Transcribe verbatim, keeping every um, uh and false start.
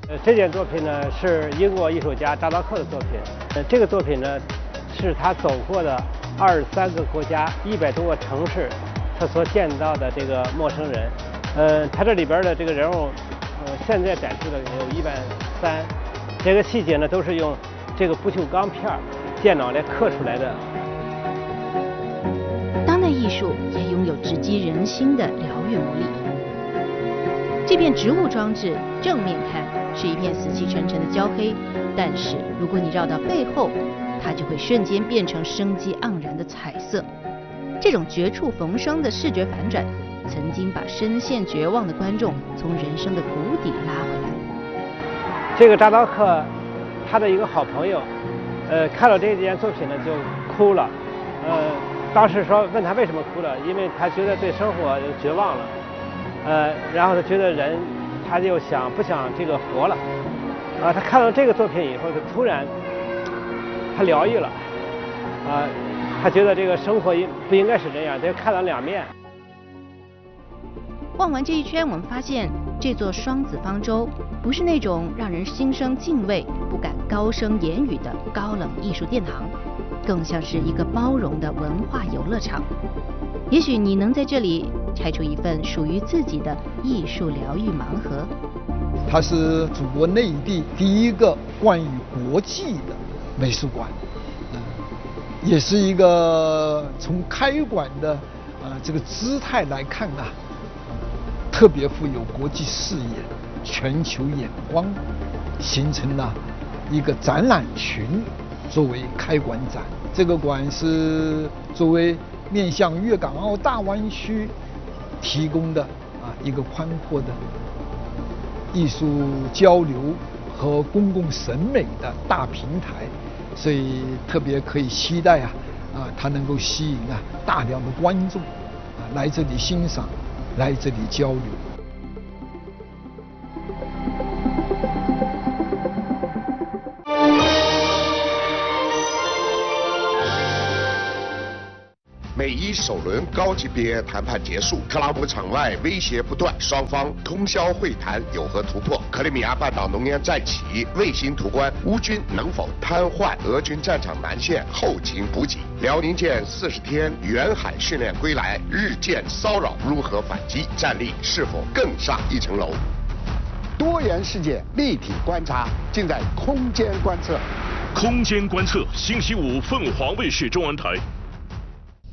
呃，这件作品呢是英国艺术家扎达克的作品。呃，这个作品呢是他走过的二十三个国家、一百多个城市，他所见到的这个陌生人。呃，他这里边的这个人物，呃，现在展示的有一百三，这个细节呢都是用这个不锈钢片儿、电脑来刻出来的。 当代艺术也拥有直击人心的疗愈魔力。这片植物装置正面看是一片死气沉沉的焦黑，但是如果你绕到背后，它就会瞬间变成生机盎然的彩色。这种绝处逢生的视觉反转，曾经把深陷绝望的观众从人生的谷底拉回来。 这个扎达克，他的一个好朋友，呃，看到这件作品呢就哭了，呃，当时说问他为什么哭了，因为他觉得对生活绝望了。呃，然后他觉得人，他就想不想这个活了，啊，他看到这个作品以后，他突然，他疗愈了，啊，他觉得这个生活应不应该是这样，他就看到两面。 逛完这一圈，我们发现这座双子方舟不是那种让人心生敬畏、不敢高声言语的高冷艺术殿堂，更像是一个包容的文化游乐场。也许你能在这里拆出一份属于自己的艺术疗愈盲盒。 它是祖国内地第一个关于国际的美术馆，嗯，也是一个从开馆的呃这个姿态来看啊，特别富有国际视野、全球眼光，形成了一个展览群作为开馆展。这个馆是作为面向粤港澳大湾区提供的啊一个宽阔的艺术交流和公共审美的大平台，所以特别可以期待啊啊它能够吸引啊大量的观众啊来这里欣赏，来这里交流。 美伊首轮高级别谈判结束，克拉姆场外威胁不断，双方通宵会谈有何突破？克里米亚半岛浓烟再起，卫星图关，乌军能否瘫痪俄军战场南线后勤补给？辽宁舰四十天远海训练归来，日舰骚扰如何反击？战力是否更上一层楼？ 多元世界立体观察，尽在空间观测。 空间观测，星期五凤凰卫视中文台。